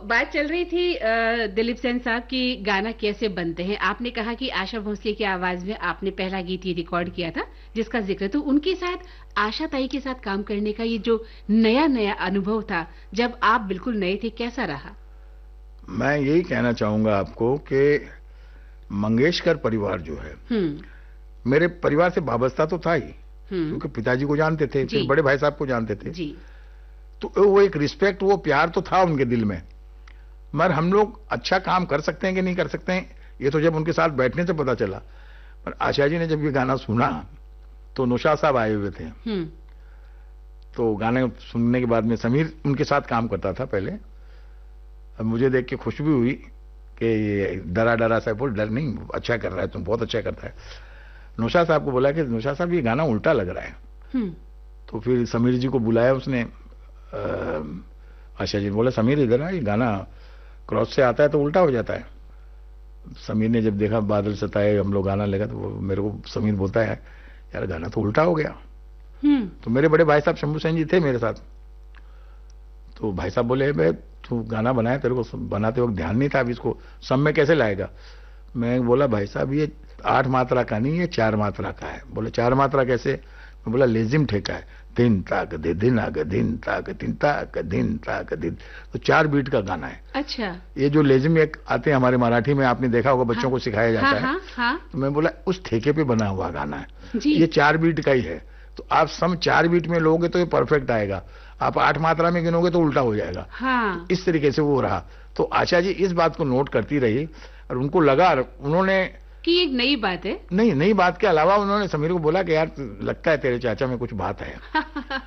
बात चल रही थी दिलीप सेन साहब की गाना कैसे बनते हैं। आपने कहा कि आशा भोसले की आवाज में आपने पहला गीत ये रिकॉर्ड किया था जिसका जिक्र, तो उनके साथ आशा ताई के साथ काम करने का ये जो नया नया अनुभव था जब आप बिल्कुल नए थे, कैसा रहा? मैं यही कहना चाहूंगा आपको कि मंगेशकर परिवार जो है, मेरे परिवार से वाबस्ता तो था ही, क्योंकि पिताजी को जानते थे, फिर बड़े भाई साहब को जानते थे जी। तो वो एक रिस्पेक्ट, वो प्यार तो था उनके दिल में। मगर हम लोग अच्छा काम कर सकते हैं कि नहीं कर सकते हैं, ये तो जब उनके साथ बैठने से पता चला। पर आशा जी ने जब ये गाना सुना तो नौशाद साहब आए हुए थे, तो गाने सुनने के बाद में समीर उनके साथ काम करता था पहले। अब मुझे देख के खुश भी हुई कि ये डरा डरा सा, बोल डर नहीं, अच्छा कर रहा है, तुम बहुत अच्छा करता है। नौशाद साहब को बोला कि नौशाद साहब ये गाना उल्टा लग रहा है। तो फिर समीर जी को बुलाया उसने। आशा जी ने बोला समीर इधर आ, ये गाना क्रॉस से आता है तो उल्टा हो जाता है। समीर ने जब देखा बादल सताए, हम लोग गाना लगा, तो वो मेरे को समीर बोलता है यार गाना तो उल्टा हो गया। तो मेरे बड़े भाई साहब शंभू सेन जी थे मेरे साथ, तो भाई साहब बोले भाई तू गाना बनाया, तेरे को बनाते वक्त ध्यान नहीं था, अब इसको सब में कैसे लाएगा। मैं बोला भाई साहब ये 8 मात्रा का नहीं, ये 4 मात्रा का है। बोले 4 मात्रा कैसे? मैं बोला लेजिम ठेका है, दिन ताक दे दिन आग दिन ताक दिन ताक दिन ताक दिन, तो 4 बीट का गाना है। अच्छा, ये जो लेजिम एक आते हैं हमारे मराठी में, आपने देखा होगा, बच्चों को सिखाया जाता है। तो मैं बोला उस ठेके पे बना हुआ गाना है, ये 4 बीट का ही है, तो आप सम 4 बीट में लोगे तो ये परफेक्ट आएगा, आप 8 मात्रा में गिनोगे तो उल्टा हो जाएगा। तो इस तरीके से वो रहा। तो आशा जी इस बात को नोट करती रही और उनको लगा, उन्होंने कि एक नई बात है। नहीं, नई बात के अलावा उन्होंने समीर को बोला कि यार लगता है तेरे चाचा में कुछ बात है।